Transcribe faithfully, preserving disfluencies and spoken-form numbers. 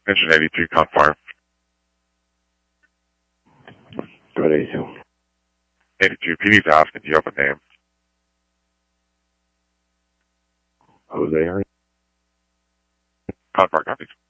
Engine eighty-two, Confire. Good eighty-two. eighty-two, P D's asking, do you have a name? Jose, are you? Confire, copies.